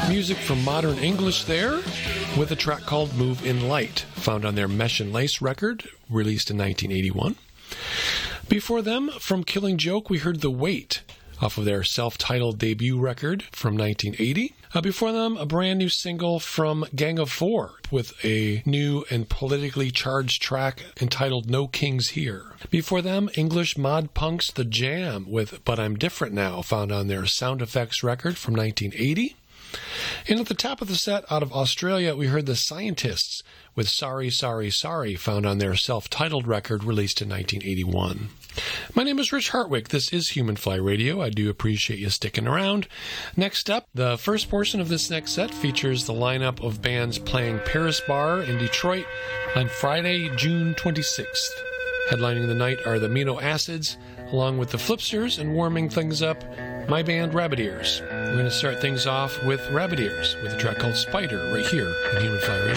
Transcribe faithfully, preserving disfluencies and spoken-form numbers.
Music from Modern English there, with a track called Move in Light, found on their Mesh and Lace record, released in nineteen eighty-one. Before them, from Killing Joke, we heard The Weight, off of their self-titled debut record from nineteen eighty. Uh, before them, a brand new single from Gang of Four with a new and politically charged track entitled No Kings Here. Before them, English mod punks The Jam with But I'm Different Now, found on their Sound Effects record from nineteen eighty. And at the top of the set, out of Australia, we heard The Scientists with Sorry, Sorry, Sorry, found on their self-titled record released in nineteen eighty-one. My name is Rich Hartwick. This is Human Fly Radio. I do appreciate you sticking around. Next up, the first portion of this next set features the lineup of bands playing Paris Bar in Detroit on Friday, June twenty-sixth. Headlining the night are the Amino Acids, along with the Flipsters, and warming things up, my band Rabbit Ears. We're going to start things off with Rabbit Ears with a track called Spider right here on Human Fly Radio.